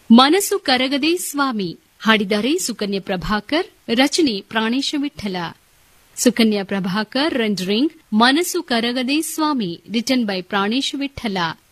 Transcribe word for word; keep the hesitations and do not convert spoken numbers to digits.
ಮನಸ್ಸು ಕರಗದೆ ಸ್ವಾಮಿ ಹಾಡಿದ್ದಾರೆ ಸುಕನ್ಯಾ ಪ್ರಭಾಕರ್, ರಚನೆ ಪ್ರಾಣೇಶ ವಿಠಲ. ಸುಕನ್ಯಾ ಪ್ರಭಾಕರ್ ರೆಂಡರಿಂಗ್ ಮನಸ್ಸು ಕರಗದೆ ಸ್ವಾಮಿ ರಿಟನ್ ಬೈ ಪ್ರಾಣೇಶ ವಿಠಲ.